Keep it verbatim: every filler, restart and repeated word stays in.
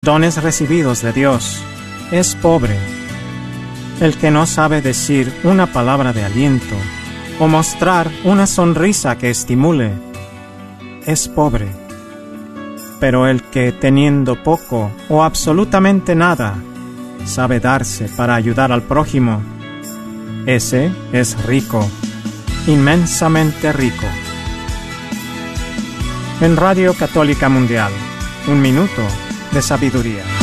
dones recibidos de Dios es pobre. El que no sabe decir una palabra de aliento o mostrar una sonrisa que estimule es pobre. Pero el que, teniendo poco o absolutamente nada, sabe darse para ayudar al prójimo, ese es rico, inmensamente rico. En Radio Católica Mundial, un minuto de sabiduría.